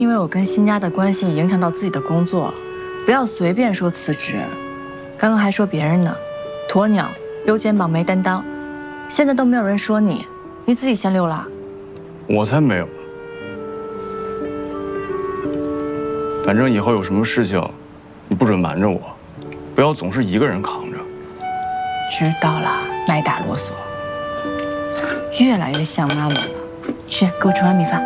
因为我跟新家的关系影响到自己的工作，不要随便说辞职。刚刚还说别人呢，鸵鸟溜肩膀没担当，现在都没有人说你，你自己先溜了。 我才没有。反正以后有什么事情，你不准瞒着我，不要总是一个人扛着。 知道了，卖大啰嗦，越来越像妈妈了。去，给我盛碗米饭。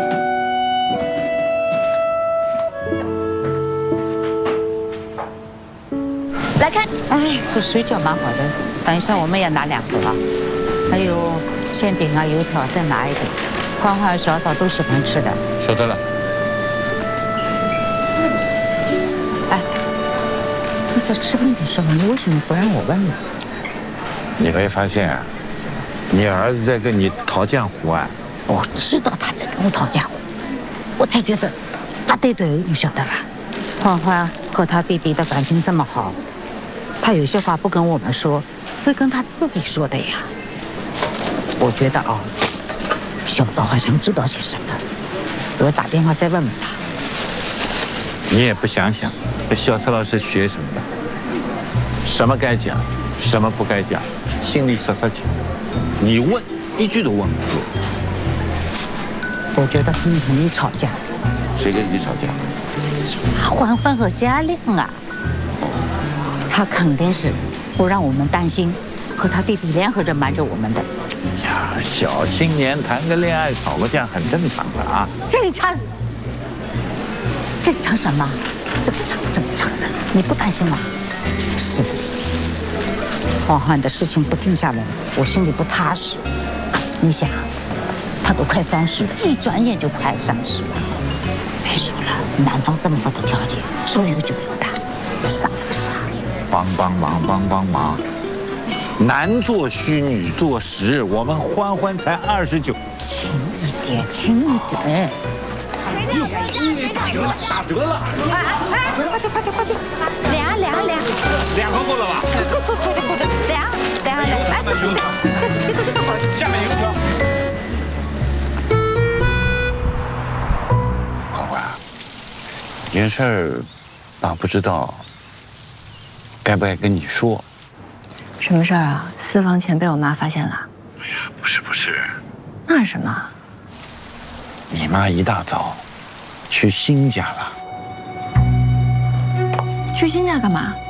来看，哎，这水饺蛮好的，等一下我们也拿2个啊，还有馅饼啊、油条再拿一点。欢欢、小嫂都喜欢吃的。 晓得了。 哎，你在吃饭的时候，你为什么不让我问呢？ 你没发现啊，你儿子在跟你讨浆糊啊？ 我知道他在跟我讨浆糊，我才觉得不对头，你晓得吧？欢欢和他弟弟的感情这么好，他有些话不跟我们说，会跟他弟弟说的呀。我觉得啊，小枣好像知道些什么，我打电话再问问他。 你也不想想，这小蔡老师学什么的？什么该讲，什么不该讲，心里实情。你问一句都问不出。 我觉得你和你吵架。 谁跟你吵架？ 欢欢和嘉亮啊，他肯定是不让我们担心，和他弟弟联合着瞒着我们的。 呀，小青年谈个恋爱吵个架很正常的啊。 正常？正常什么？正常的，你不担心吗？是的。欢欢的事情不定下来，我心里不踏实。你想，他都快30了，一转眼就快30了。再说了，南方这么好的条件，说有就有的，傻不傻？ 帮忙！男做虚，女做实。我们欢欢才29， 轻一点。 打折了！ 快点！2 个够了吧？ 够2来，这个好。 下面油条。欢欢，有件事儿，爸不知道，该不该跟你说？ 什么事儿啊？私房钱被我妈发现了？ 哎呀，不是， 那是什么？ 你妈一大早去新家了。 去新家干嘛？